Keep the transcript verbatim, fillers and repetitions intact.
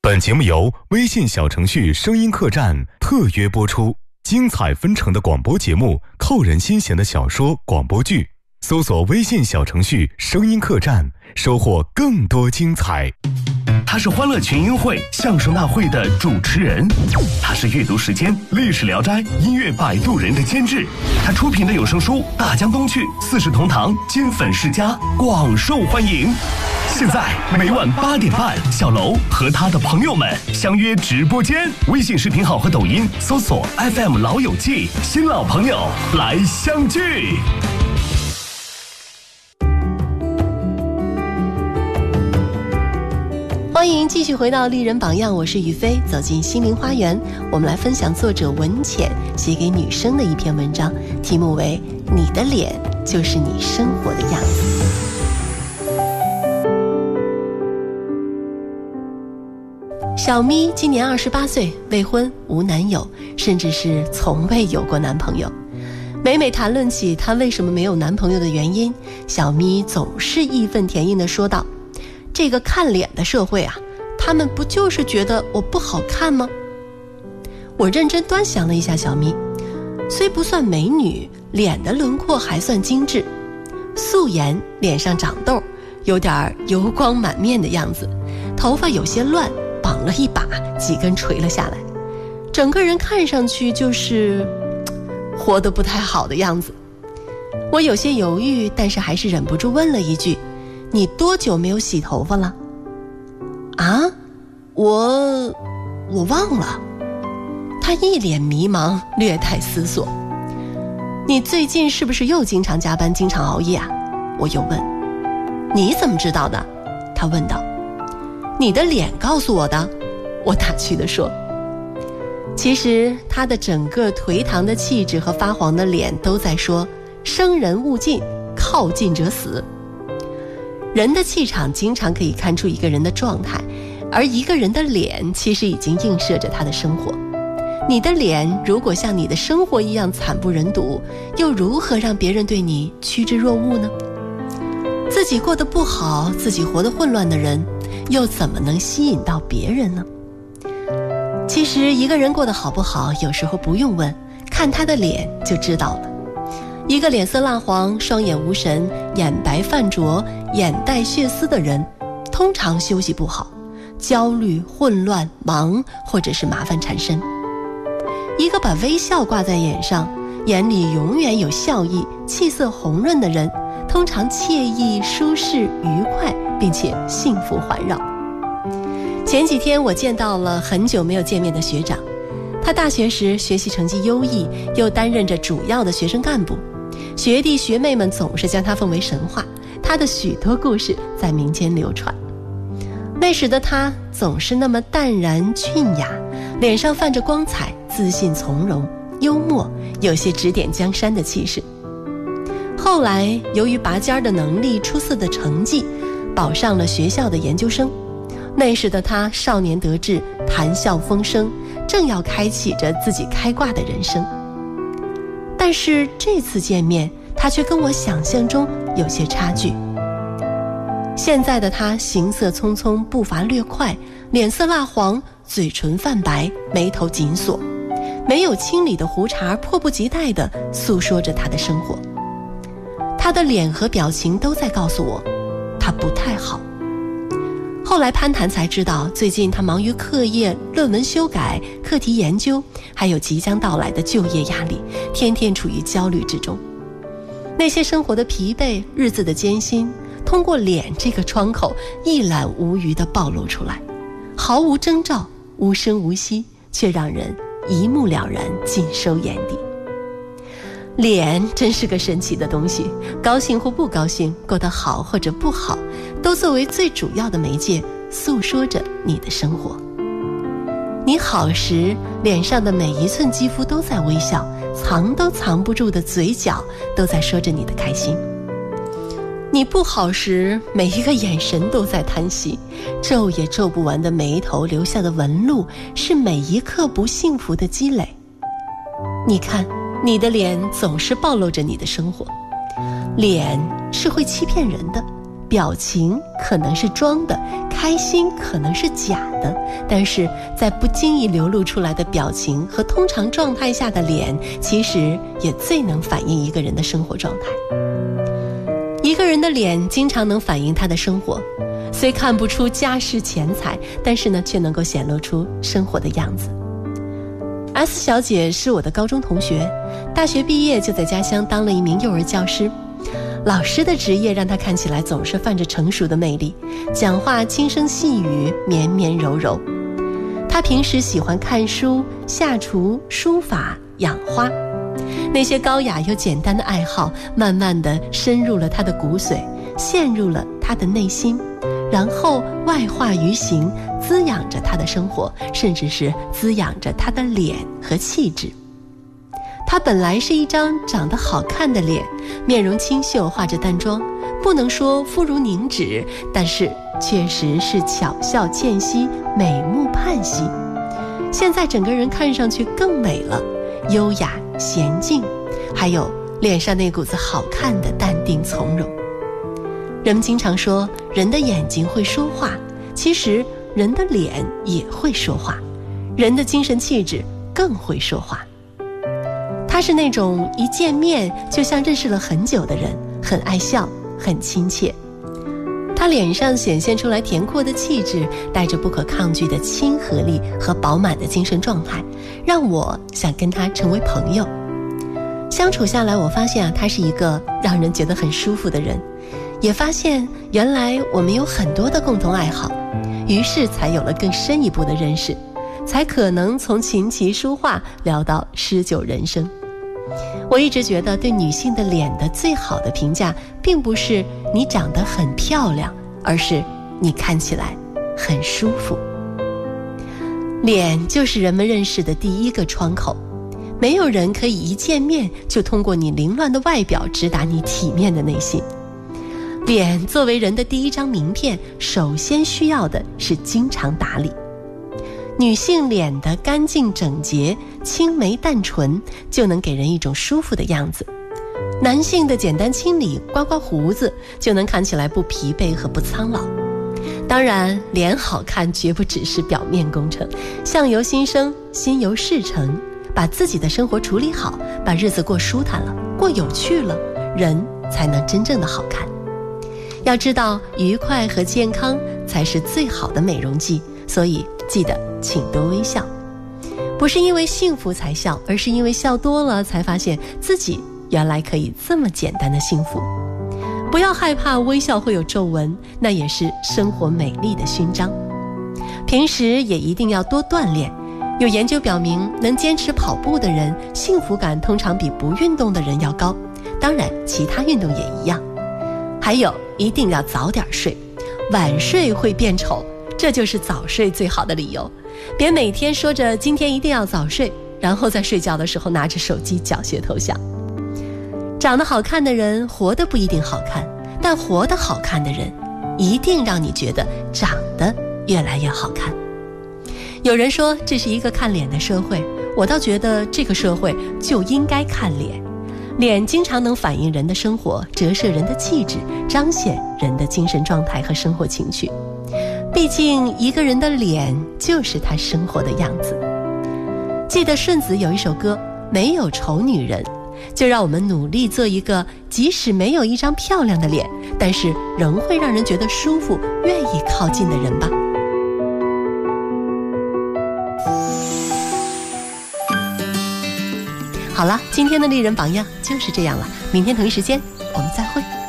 本节目由微信小程序声音客栈特约播出，精彩纷呈的广播节目，扣人心弦的小说广播剧，搜索微信小程序声音客栈，收获更多精彩。 他是欢乐群英会相声大会的主持人，他是阅读时间历史聊斋音乐摆渡人的监制，他出品的有声书大江东去四世同堂金粉世家广受欢迎。现在每晚八点半，小楼和他的朋友们相约直播间，微信视频号和抖音搜索 F M 老友记，新老朋友来相聚。 欢迎继续回到丽人榜样，我是雨飞，走进心灵花园，我们来分享作者文浅写给女生的一篇文章，题目为《你的脸就是你生活的样子》。小咪今年二十八岁，未婚，无男友，甚至是从未有过男朋友。每每谈论起她为什么没有男朋友的原因，小咪总是义愤填膺地说道：这个看脸的社会啊，他们不就是觉得我不好看吗？我认真端详了一下小咪，虽不算美女，脸的轮廓还算精致，素颜，脸上长痘，有点油光满面的样子，头发有些乱，绑了一把，几根垂了下来，整个人看上去就是活得不太好的样子。我有些犹豫，但是还是忍不住问了一句：你多久没有洗头发了？啊，我我忘了。他一脸迷茫，略带思索。你最近是不是又经常加班，经常熬夜啊？我又问。你怎么知道的？他问道。你的脸告诉我的，我打趣地说。其实他的整个颓唐的气质和发黄的脸都在说：生人勿近，靠近者死。人的气场经常可以看出一个人的状态，而一个人的脸其实已经映射着他的生活。你的脸如果像你的生活一样惨不忍睹，又如何让别人对你趋之若鹜呢？自己过得不好，自己活得混乱的人，又怎么能吸引到别人呢？其实一个人过得好不好，有时候不用问，看他的脸就知道了。一个脸色蜡黄、双眼无神、眼白泛浊、眼带血丝的人，通常休息不好，焦虑、混乱、忙，或者是麻烦缠身。一个把微笑挂在眼上，眼里永远有笑意、气色红润的人，通常惬意、舒适、愉快，并且幸福环绕。前几天我见到了很久没有见面的学长，他大学时学习成绩优异，又担任着主要的学生干部，学弟学妹们总是将他奉为神话，他的许多故事在民间流传。那时的他总是那么淡然俊雅，脸上泛着光彩，自信从容，幽默，有些指点江山的气势。后来由于拔尖的能力、出色的成绩，保上了学校的研究生。那时的他少年得志，谈笑风生，正要开启着自己开挂的人生。但是这次见面，他却跟我想象中有些差距。现在的他行色匆匆，步伐略快，脸色蜡黄，嘴唇泛白，眉头紧锁，没有清理的胡茬迫不及待地诉说着他的生活。他的脸和表情都在告诉我，他不太好。后来攀谈才知道，最近他忙于课业、论文修改、课题研究，还有即将到来的就业压力，天天处于焦虑之中。那些生活的疲惫、日子的艰辛，通过脸这个窗口一览无余地暴露出来，毫无征兆，无声无息，却让人一目了然，尽收眼底。脸真是个神奇的东西，高兴或不高兴，过得好或者不好，都作为最主要的媒介，诉说着你的生活。你好时，脸上的每一寸肌肤都在微笑，藏都藏不住的嘴角都在说着你的开心。你不好时，每一个眼神都在叹息，皱也皱不完的眉头留下的纹路，是每一刻不幸福的积累。你看，你的脸总是暴露着你的生活，脸是会欺骗人的， 表情可能是装的，开心可能是假的，但是在不经意流露出来的表情和通常状态下的脸，其实也最能反映一个人的生活状态。一个人的脸经常能反映他的生活，虽看不出家世钱财，但是呢，却能够显露出生活的样子。S 小姐是我的高中同学，大学毕业就在家乡当了一名幼儿教师。老师的职业让她看起来总是泛着成熟的魅力，讲话轻声细语，绵绵柔柔。她平时喜欢看书、下厨、书法、养花，那些高雅又简单的爱好，慢慢地深入了她的骨髓，陷入了她的内心，然后外化于行，滋养着她的生活，甚至是滋养着她的脸和气质。她本来是一张长得好看的脸，面容清秀，化着淡妆，不能说肤如凝脂，但是确实是巧笑倩兮，美目盼兮。现在整个人看上去更美了，优雅娴静，还有脸上那股子好看的淡定从容。人们经常说人的眼睛会说话，其实人的脸也会说话，人的精神气质更会说话。他是那种一见面就像认识了很久的人，很爱笑，很亲切。他脸上显现出来恬阔的气质，带着不可抗拒的亲和力和饱满的精神状态，让我想跟他成为朋友。相处下来，我发现啊，他是一个让人觉得很舒服的人，也发现原来我们有很多的共同爱好，于是才有了更深一步的认识，才可能从琴棋书画聊到诗酒人生。我一直觉得对女性的脸的最好的评价，并不是你长得很漂亮，而是你看起来很舒服。脸就是人们认识的第一个窗口，没有人可以一见面就通过你凌乱的外表直达你体面的内心。脸作为人的第一张名片，首先需要的是经常打理。女性脸的干净整洁、青眉淡唇，就能给人一种舒服的样子。男性的简单清理、刮刮胡子，就能看起来不疲惫和不苍老。当然，脸好看绝不只是表面工程，相由心生，心由事成。把自己的生活处理好，把日子过舒坦了，过有趣了，人才能真正的好看。要知道，愉快和健康才是最好的美容剂，所以记得请多微笑。不是因为幸福才笑，而是因为笑多了才发现自己原来可以这么简单的幸福。不要害怕微笑会有皱纹，那也是生活美丽的勋章。平时也一定要多锻炼。有研究表明，能坚持跑步的人，幸福感通常比不运动的人要高。当然，其他运动也一样。还有，一定要早点睡，晚睡会变丑，这就是早睡最好的理由。别每天说着今天一定要早睡，然后在睡觉的时候拿着手机缴械投降。长得好看的人活得不一定好看，但活得好看的人一定让你觉得长得越来越好看。有人说这是一个看脸的社会，我倒觉得这个社会就应该看脸。脸经常能反映人的生活，折射人的气质，彰显人的精神状态和生活情趣。毕竟一个人的脸就是他生活的样子。记得顺子有一首歌，没有丑女人，就让我们努力做一个即使没有一张漂亮的脸，但是仍会让人觉得舒服，愿意靠近的人吧。好了，今天的丽人榜样就是这样了，明天同一时间我们再会。